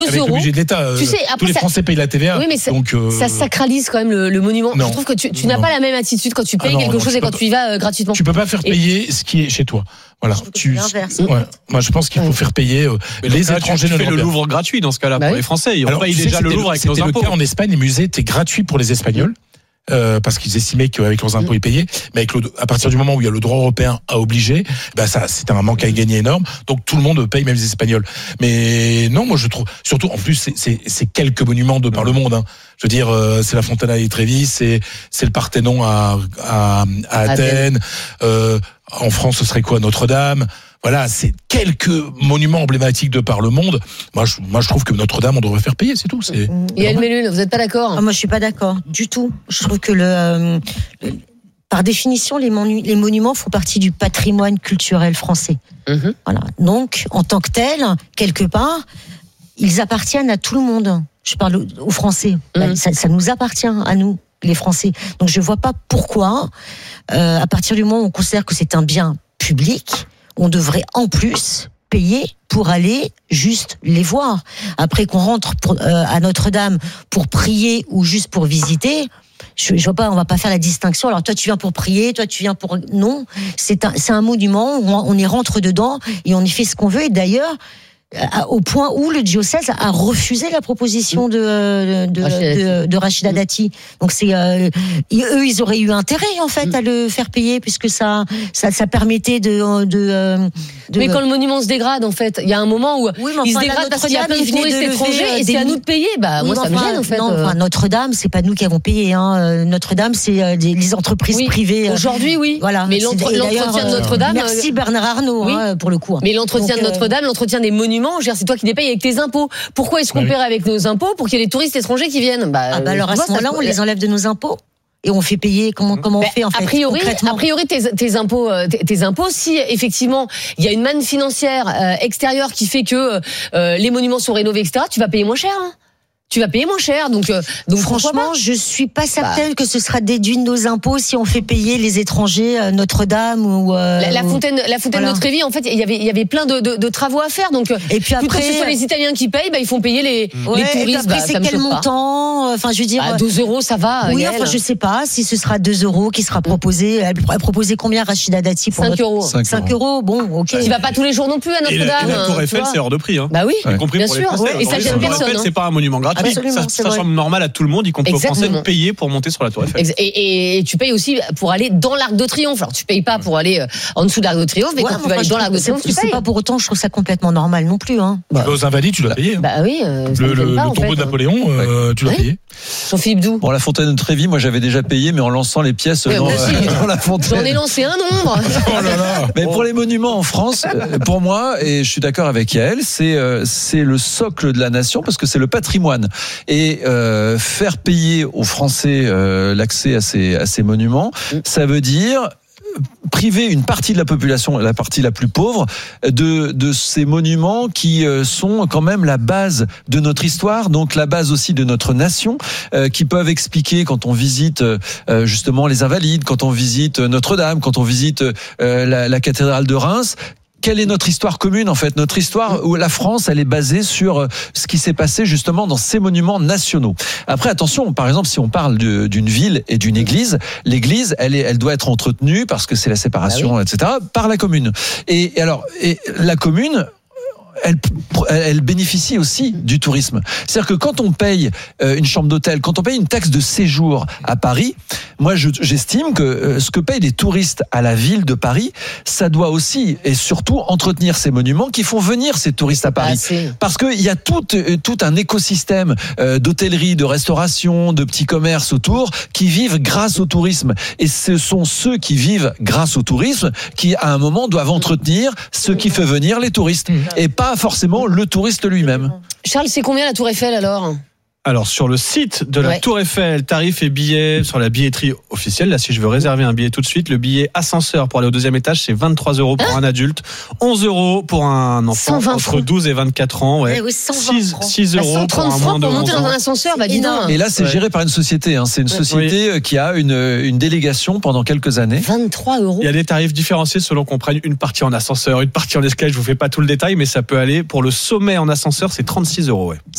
avec le budget de l'État. Tu sais, après, tous les Français payent la TVA. Oui, mais ça sacralise quand même le monument. Non. Je trouve que tu n'as pas la même attitude quand tu payes quelque chose et quand tu y vas gratuitement. Tu peux pas faire payer ce qui est chez toi. Voilà. Moi, je pense qu'il faut faire payer les étrangers. Tu fais le Louvre gratuit dans ce cas-là pour les Français. On paye déjà le Louvre avec nos impôts. C'était le cas en Espagne. Les musées étaient gratuits pour les Espagnols. Parce qu'ils estimaient qu'avec leurs impôts ils payaient, mais à partir du moment où il y a le droit européen à obliger, ça c'était un manque à gagner énorme. Donc tout le monde paye, même les Espagnols. Mais non, moi je trouve, surtout en plus c'est quelques monuments de par le monde. Hein. Je veux dire, c'est la Fontana di Trevi, c'est le Parthénon à Athènes. En France, ce serait quoi, Notre-Dame? Voilà, c'est quelques monuments emblématiques de par le monde. Moi, je trouve que Notre-Dame, on devrait faire payer, c'est tout. Et elle Mellul, vous n'êtes pas d'accord? Moi, je suis pas d'accord du tout. Je trouve que par définition, les monuments font partie du patrimoine culturel français. Voilà. Donc, en tant que tel, quelque part, ils appartiennent à tout le monde. Je parle aux Français. Ça nous appartient à nous, les Français. Donc, je vois pas pourquoi, à partir du moment où on considère que c'est un bien public, on devrait en plus payer pour aller juste les voir. Après qu'on rentre à Notre-Dame pour prier ou juste pour visiter, je vois pas, on va pas faire la distinction. Alors toi tu viens pour prier, toi tu viens pour... Non, c'est un monument, on y rentre dedans et on y fait ce qu'on veut. Et d'ailleurs, au point où le diocèse a refusé la proposition de Rachida Dati. Donc eux, ils auraient eu intérêt en fait à le faire payer puisque ça permettait Mais quand le monument se dégrade, en fait, il y a un moment où il se dégrade parce qu'il y a plein de touristes étrangers et c'est à nous de payer. Moi, ça me gêne en fait. Non, Notre-Dame, c'est pas nous qui avons payé. Notre-Dame, c'est les entreprises privées. Aujourd'hui, oui. Voilà. Mais l'entretien de Notre-Dame. Merci Bernard Arnault pour le coup. Mais l'entretien de Notre-Dame, l'entretien des monuments, c'est toi qui les payes avec tes impôts. Pourquoi est-ce qu'on paierait avec nos impôts pour qu'il y ait des touristes étrangers qui viennent? Alors à ce moment-là, on les enlève de nos impôts et on fait payer. Comment on fait en fait? A priori, tes impôts, si effectivement il y a une manne financière extérieure qui fait que les monuments sont rénovés, etc., tu vas payer moins cher. Tu vas payer moins cher, donc franchement, je suis pas certaine que ce sera déduit de nos impôts si on fait payer les étrangers Notre-Dame ou la fontaine de Trévi. En fait, il y avait plein de travaux à faire. Donc et puis après, plutôt que ce soit les Italiens qui payent, ils font payer les touristes. Après, c'est quel montant? Enfin, je veux dire, 2 €, ça va. Oui, enfin, je sais pas si ce sera 2 € qui sera proposé. Elle proposait combien Rachida Dati pour 5 €. 5 €. Bon, ok. Tu vas pas tous les jours non plus à Notre-Dame. La Tour Eiffel, c'est hors de prix. Bah oui, y compris bien pour les sûr. Français. Et ça gêne personne. C'est pas un monument gratuit. Absolument, ça semble normal à tout le monde, y compris aux Français, de payer pour monter sur la Tour Eiffel. Et tu payes aussi pour aller dans l'Arc de Triomphe. Alors tu payes pas pour aller en dessous de l'Arc de Triomphe, mais quand tu vas aller dans l'Arc de Triomphe, tu payes. C'est pas pour autant, je trouve ça complètement normal non plus. Tu vas aux Invalides, tu dois payer. Bah oui. Le tombeau de Napoléon, tu dois payer. Jean-Philippe Doux. Bon, la fontaine de Trévi, moi j'avais déjà payé, mais en lançant les pièces dans la fontaine. J'en ai lancé un nombre. Mais pour les monuments en France, pour moi, et je suis d'accord avec Yael, c'est le socle de la nation parce que c'est le patrimoine. Et faire payer aux Français l'accès à ces monuments, ça veut dire priver une partie de la population, la partie la plus pauvre, de ces monuments qui sont quand même la base de notre histoire, donc la base aussi de notre nation, qui peuvent expliquer quand on visite justement les Invalides, quand on visite Notre-Dame, quand on visite la cathédrale de Reims. Quelle est notre histoire commune en fait? Notre histoire où la France, elle est basée sur ce qui s'est passé justement dans ces monuments nationaux. Après, attention, par exemple, si on parle d'une ville et d'une église, l'église, elle doit être entretenue parce que c'est la séparation, etc., par la commune. Et la commune, elle bénéficie aussi du tourisme. C'est-à-dire que quand on paye une chambre d'hôtel, quand on paye une taxe de séjour à Paris, moi j'estime que ce que payent les touristes à la ville de Paris, ça doit aussi et surtout entretenir ces monuments qui font venir ces touristes à Paris. Parce qu'il y a tout un écosystème d'hôtellerie, de restauration, de petits commerces autour qui vivent grâce au tourisme. Et ce sont ceux qui vivent grâce au tourisme qui, à un moment, doivent entretenir ce qui fait venir les touristes. Et pas forcément le touriste lui-même. Charles, c'est combien la Tour Eiffel alors ? Alors, sur le site de la Tour Eiffel, tarifs et billets sur la billetterie officielle. Là, si je veux réserver un billet tout de suite, le billet ascenseur pour aller au 2e étage, c'est 23 € pour un adulte, 11 € pour un enfant entre 12 et 24 ans. Ouais. 6 € pour un moins de 11 ans. Pour monter dans un ascenseur, bah dis donc. Et là, c'est géré par une société. C'est une société qui a une délégation pendant quelques années. 23 €. Il y a des tarifs différenciés selon qu'on prenne une partie en ascenseur, une partie en escalier. Je vous fais pas tout le détail, mais ça peut aller pour le sommet en ascenseur, c'est 36 €. Ouais.